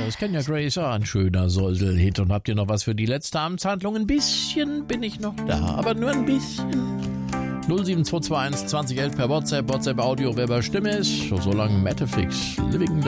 ist Kenya Grace, ein schöner Säusel-Hit. Und habt ihr noch was für die letzte Amtshandlung? Ein bisschen bin ich noch da, aber nur ein bisschen. 07221 2011 per WhatsApp Audio, wer bei Stimme ist. So lange Metafix, Living